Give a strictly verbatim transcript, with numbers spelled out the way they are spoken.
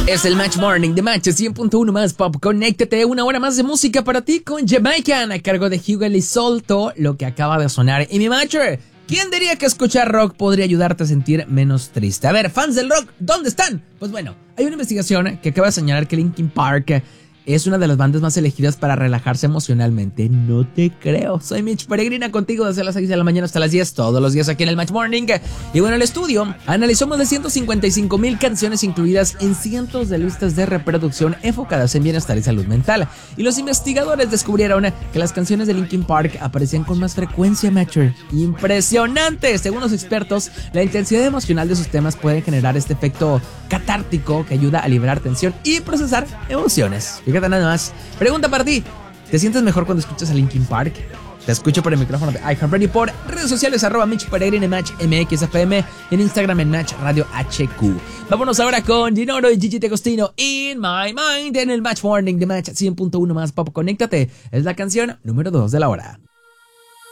Es el Match Morning de Match cien punto uno más Pop. Conéctate, una hora más de música para ti con Jamaican a cargo de Hugo y Solto, lo que acaba de sonar. Y mi Matcher, ¿quién diría que escuchar rock podría ayudarte a sentir menos triste? A ver, fans del rock, ¿dónde están? Pues bueno, hay una investigación que acaba de señalar que Linkin Park es una de las bandas más elegidas para relajarse emocionalmente. No te creo. Soy Mitch Peregrina contigo desde las seis de la mañana hasta las diez, todos los días aquí en el Match Morning. Y bueno, el estudio analizó más de ciento cincuenta y cinco mil canciones incluidas en cientos de listas de reproducción enfocadas en bienestar y salud mental. Y los investigadores descubrieron que las canciones de Linkin Park aparecían con más frecuencia, Matcher. ¡Impresionante! Según los expertos, la intensidad emocional de sus temas puede generar este efecto catártico que ayuda a liberar tensión y procesar emociones. Fíjate nada más. Pregunta para ti. ¿Te sientes mejor cuando escuchas a Linkin Park? Te escucho por el micrófono de iHeartRadio, por redes sociales, arroba Mitch Peregrina en Match M X F M, en Instagram en Match Radio H Q. Vámonos ahora con Dinoro y Gigi D'Agostino, In My Mind, en el Match Morning de Match cien punto uno más Pop. Conéctate. Es la canción número dos de la hora.